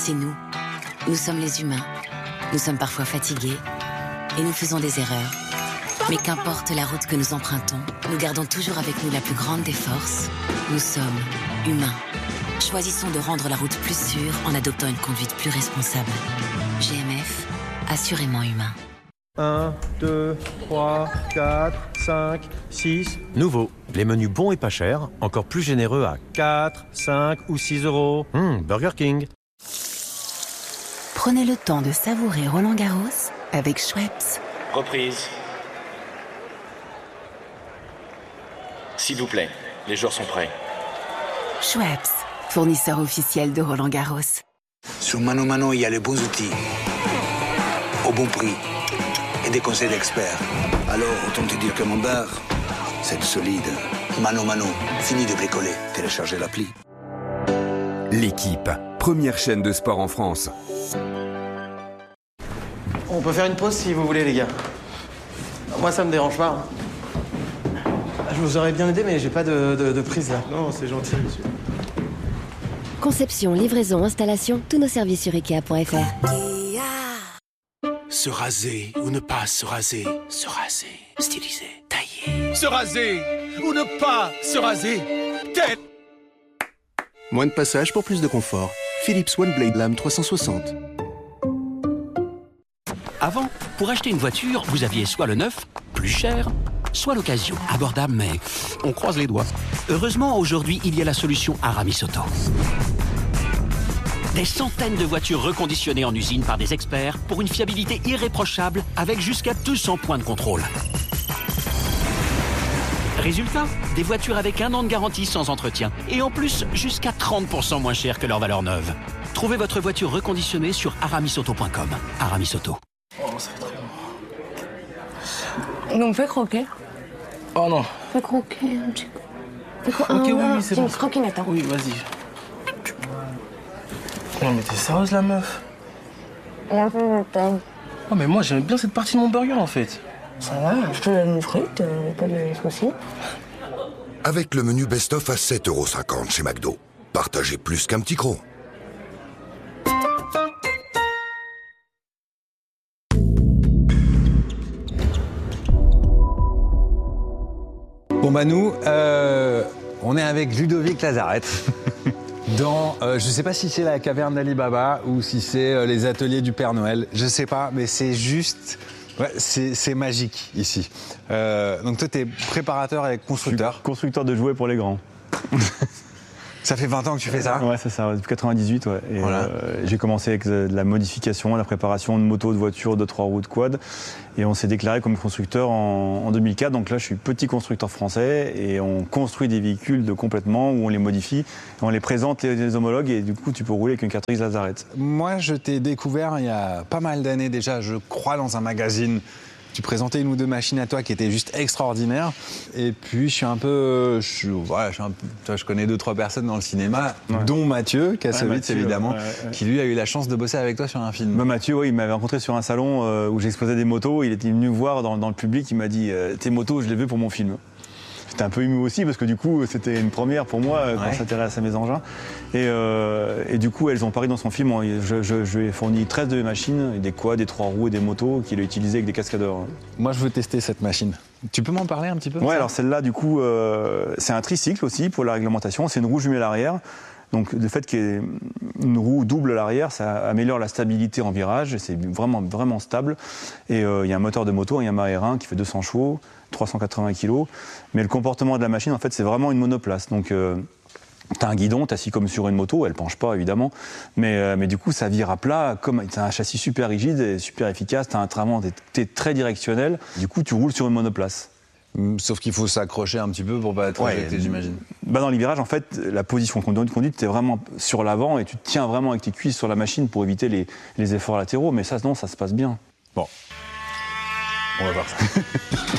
c'est nous. Nous sommes les humains. Nous sommes parfois fatigués et nous faisons des erreurs. Mais qu'importe la route que nous empruntons, nous gardons toujours avec nous la plus grande des forces. Nous sommes humains. Choisissons de rendre la route plus sûre en adoptant une conduite plus responsable. GMF, assurément humain. 1, 2, 3, 4, 5, 6. Nouveau, les menus bons et pas chers, encore plus généreux à 4, 5 ou 6 euros. Burger King. Prenez le temps de savourer Roland-Garros avec Schweppes. Reprise. S'il vous plaît, les joueurs sont prêts. Schweppes, fournisseur officiel de Roland-Garros. Sur Mano Mano, il y a les bons outils, au bon prix et des conseils d'experts. Alors, autant te dire que mon bar, c'est du solide. Mano Mano, fini de bricoler. Téléchargez l'appli. L'équipe, première chaîne de sport en France. On peut faire une pause si vous voulez, les gars. Moi, ça me dérange pas. Je vous aurais bien aidé, mais j'ai pas de prise là. Non, c'est gentil, monsieur. Conception, livraison, installation, tous nos services sur Ikea.fr. Se raser ou ne pas se raser. Se raser, styliser, tailler. Se raser ou ne pas se raser. Tête. Moins de passage pour plus de confort. Philips OneBlade Lame 360. Avant, pour acheter une voiture, vous aviez soit le neuf, plus cher, soit l'occasion, abordable, mais on croise les doigts. Heureusement, aujourd'hui, il y a la solution Aramis Auto. Des centaines de voitures reconditionnées en usine par des experts pour une fiabilité irréprochable avec jusqu'à 200 points de contrôle. Résultat, des voitures avec 1 an de garantie sans entretien et en plus jusqu'à 30% moins cher que leur valeur neuve. Trouvez votre voiture reconditionnée sur aramisauto.com. Aramis Auto. Oh, ça fait très bon. Donc fais croquer. Oh non. Fais croquer un petit peu. Ok, oui, c'est bon. Une croquinette, hein. Oui, vas-y. Non, mais t'es sérieuse, la meuf? Un peu de temps. Oh, mais moi, j'aime bien cette partie de mon burger, en fait. Ça va, je te donne une frite, pas de soucis. Avec le menu best-of à 7,50 € chez McDo. Partagez plus qu'un petit croc. Bon bah nous, on est avec Ludovic Lazaret dans, je sais pas si c'est la caverne d'Ali Baba ou si c'est les ateliers du Père Noël, je sais pas, mais c'est juste, ouais, c'est magique ici. Donc toi t'es préparateur et constructeur. Constructeur de jouets pour les grands. Ça fait 20 ans que tu fais ça? Ouais, c'est ça, depuis 98, ouais. Et voilà. J'ai commencé avec de la modification, la préparation de motos, de voitures, de 3 roues, de quad. Et on s'est déclaré comme constructeur en 2004. Donc là, je suis petit constructeur français et on construit des véhicules complètement où on les modifie, et on les présente les homologues et du coup, tu peux rouler avec une carrosserie Lazaret. Moi, je t'ai découvert il y a pas mal d'années déjà, je crois, dans un magazine. Tu présentais 1 ou 2 machines à toi qui étaient juste extraordinaires. Et puis, je connais 2-3 personnes dans le cinéma, dont Mathieu Kassovitz, évidemment, qui lui a eu la chance de bosser avec toi sur un film. Bah, Mathieu, ouais, il m'avait rencontré sur un salon où j'exposais des motos. Il était venu me voir dans le public. Il m'a dit tes motos, je les veux pour mon film. J'étais un peu ému aussi parce que du coup, c'était une première pour moi quand on s'intéresse à mes engins. Et du coup, elles ont paru dans son film. Je lui ai fourni 13 de mes machines, des quads, des 3 roues et des motos qu'il a utilisées avec des cascadeurs. Moi, je veux tester cette machine. Tu peux m'en parler un petit peu? Ouais, alors celle-là, du coup, c'est un tricycle aussi pour la réglementation. C'est une roue jumelle arrière. Donc le fait qu'il y ait une roue double à l'arrière, ça améliore la stabilité en virage. C'est vraiment, vraiment stable. Et il y a un moteur de moto, un Yamaha R1 qui fait 200 chevaux, 380 kg. Mais le comportement de la machine, en fait, c'est vraiment une monoplace. Donc tu as un guidon, tu es assis comme sur une moto, elle penche pas évidemment, mais du coup ça vire à plat, tu as un châssis super rigide et super efficace, tu as un train, tu es très directionnel, du coup tu roules sur une monoplace. Sauf qu'il faut s'accrocher un petit peu pour pas être jeté, j'imagine. Bah dans les virages, en fait, la position de conduite, tu es vraiment sur l'avant et tu te tiens vraiment avec tes cuisses sur la machine pour éviter les efforts latéraux, mais ça, non, ça se passe bien. Bon, on va voir ça.